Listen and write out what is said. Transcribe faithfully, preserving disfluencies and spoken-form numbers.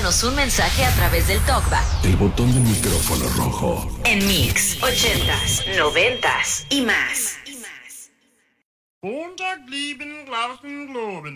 Déjanos un mensaje a través del TalkBack. El botón del micrófono rojo. En Mix, ochentas, noventas y más. Montag lieben, Glauben, Globen.